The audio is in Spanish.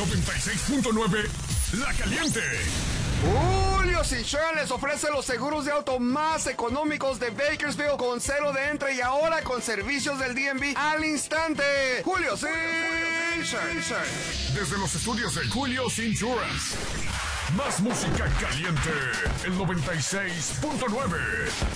96.9 La Caliente. Julio's Insurance les ofrece los seguros de auto más económicos de Bakersfield con cero de entre y ahora con servicios del DMV al instante. Julio's Insurance. Desde los estudios de Julio's Insurance. Más música caliente. El 96.9.